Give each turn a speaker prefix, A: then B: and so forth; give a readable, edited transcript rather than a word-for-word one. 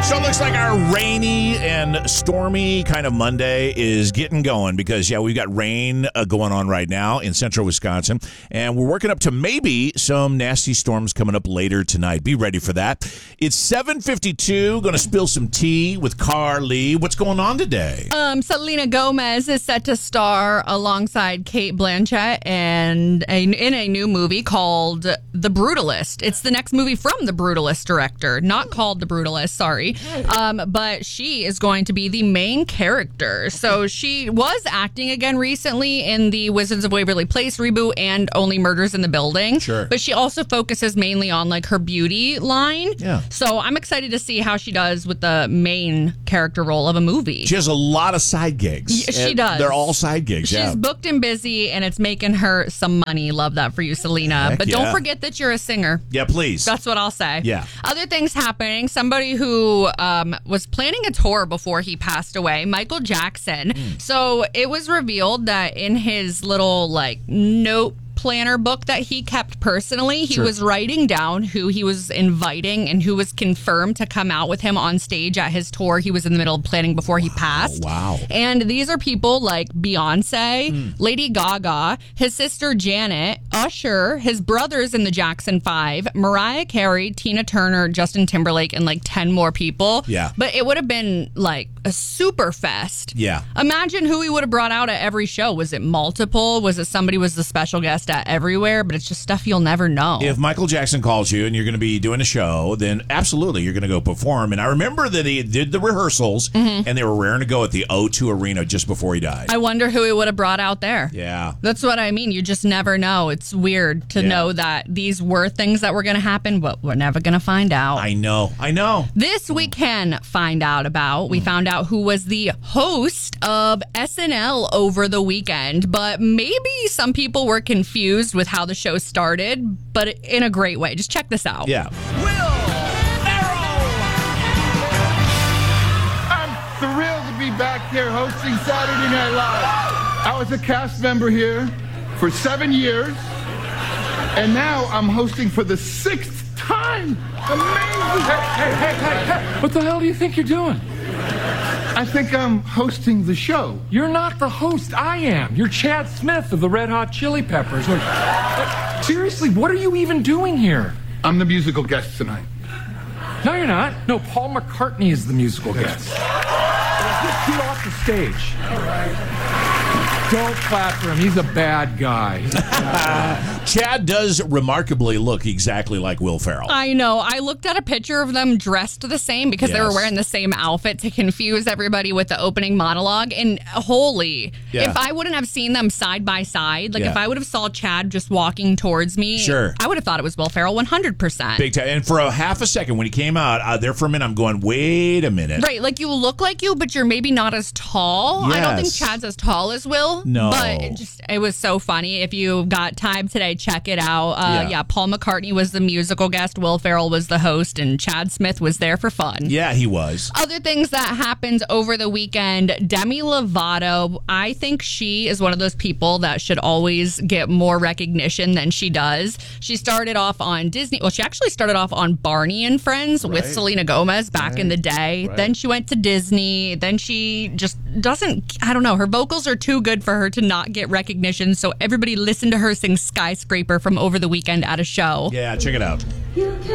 A: So it looks like our rainy and stormy kind of Monday is getting going because, we've got rain going on right now in central Wisconsin, and we're working up to maybe some nasty storms coming up later tonight. Be ready for that. It's 7:52. Going to spill some tea with Carly. What's going on today?
B: Selena Gomez is set to star alongside Cate Blanchett in a new movie called The Brutalist. It's the next movie from the Brutalist director, not called The Brutalist, sorry. But she is going to be the main character. So she was acting again recently in the Wizards of Waverly Place reboot and Only Murders in the Building.
A: Sure.
B: But she also focuses mainly on like her beauty line.
A: Yeah.
B: So I'm excited to see how she does with the main character role of a movie.
A: She has a lot of side gigs.
B: She does.
A: They're all side gigs,
B: She's booked and busy, and it's making her some money. Love that for you, Selena.
A: Heck
B: but
A: yeah.
B: don't forget that you're a singer.
A: Yeah, please.
B: That's what I'll say.
A: Yeah.
B: Other things happening. Somebody who was planning a tour before he passed away, Michael Jackson. So it was revealed that in his little note planner book that he kept personally, he was writing down who he was inviting and who was confirmed to come out with him on stage at his tour he was in the middle of planning before he passed.
A: Wow.
B: And these are people like Beyonce, Lady Gaga, his sister Janet, Usher, his brothers in the Jackson 5, Mariah Carey, Tina Turner, Justin Timberlake, and 10 more people.
A: Yeah.
B: But it would have been a super fest.
A: Yeah.
B: Imagine who he would have brought out at every show. Was it multiple? Was it somebody was the special guest at everywhere? But it's just stuff you'll never know.
A: If Michael Jackson calls you and you're going to be doing a show, then absolutely you're going to go perform. And I remember that he did the rehearsals and they were raring to go at the O2 Arena just before he died.
B: I wonder who he would have brought out there.
A: Yeah.
B: That's what I mean. You just never know. It's weird to know that these were things that were going to happen, but we're never going to find out.
A: I know.
B: This we can find out about. We found out who was the host of SNL over the weekend, but maybe some people were confused with how the show started, but in a great way. Just check this out.
A: Yeah.
C: Will Ferrell! I'm thrilled to be back here hosting Saturday Night Live. I was a cast member here for 7 years, and now I'm hosting for the 6th time. Amazing!
D: Hey. What the hell do you think you're doing?
C: I think I'm hosting the show.
D: You're not the host. I am. You're Chad Smith of the Red Hot Chili Peppers. Seriously, what are you even doing here?
C: I'm the musical guest tonight.
D: No, you're not. No, Paul McCartney is the musical guest. Get off the stage. Don't clap for him. He's a bad guy.
A: Chad does remarkably look exactly like Will Ferrell.
B: I know. I looked at a picture of them dressed the same because they were wearing the same outfit to confuse everybody with the opening monologue. And if I wouldn't have seen them side by side, if I would have saw Chad just walking towards me, I would have thought it was Will Ferrell 100%.
A: Big time. And for a half a second when he came out, there for a minute, I'm going, wait a minute.
B: Right. You look like you, but you're maybe not as tall.
A: Yes.
B: I don't think Chad's as tall as Will.
A: No.
B: But it was so funny. If you got time today, check it out. Paul McCartney was the musical guest. Will Ferrell was the host, and Chad Smith was there for fun.
A: Yeah, he was.
B: Other things that happened over the weekend, Demi Lovato, I think she is one of those people that should always get more recognition than she does. She started off on Disney. Well, she actually started off on Barney and Friends with Selena Gomez back in the day. Then she went to Disney. Then she just doesn't, I don't know, her vocals are too good for her to not get recognition. So everybody listen to her sing Skyscraper from over the weekend at a show.
A: Yeah, check it out.